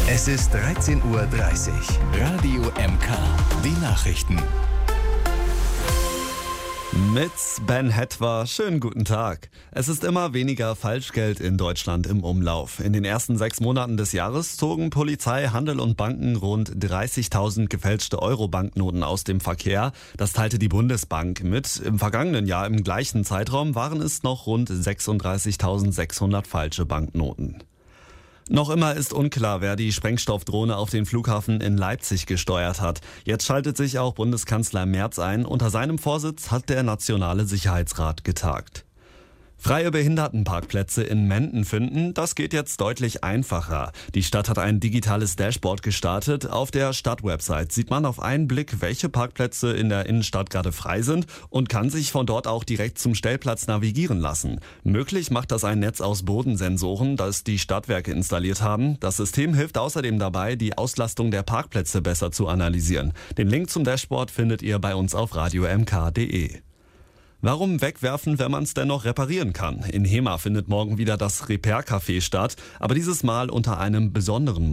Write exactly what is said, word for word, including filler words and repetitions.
Es ist dreizehn Uhr dreißig. Radio M K. Die Nachrichten. Mit Ben Hetwer, schönen guten Tag. Es ist immer weniger Falschgeld in Deutschland im Umlauf. In den ersten sechs Monaten des Jahres zogen Polizei, Handel und Banken rund dreißigtausend gefälschte Euro-Banknoten aus dem Verkehr. Das teilte die Bundesbank mit. Im vergangenen Jahr im gleichen Zeitraum waren es noch rund sechsunddreißigtausendsechshundert falsche Banknoten. Noch immer ist unklar, wer die Sprengstoffdrohne auf den Flughafen in Leipzig gesteuert hat. Jetzt schaltet sich auch Bundeskanzler Merz ein. Unter seinem Vorsitz hat der Nationale Sicherheitsrat getagt. Freie Behindertenparkplätze in Menden finden, das geht jetzt deutlich einfacher. Die Stadt hat ein digitales Dashboard gestartet. Auf der Stadtwebsite sieht man auf einen Blick, welche Parkplätze in der Innenstadt gerade frei sind und kann sich von dort auch direkt zum Stellplatz navigieren lassen. Möglich macht das ein Netz aus Bodensensoren, das die Stadtwerke installiert haben. Das System hilft außerdem dabei, die Auslastung der Parkplätze besser zu analysieren. Den Link zum Dashboard findet ihr bei uns auf radio m k punkt d e. Warum wegwerfen, wenn man es dennoch reparieren kann? In Hema findet morgen wieder das Repair-Café statt, aber dieses Mal unter einem besonderen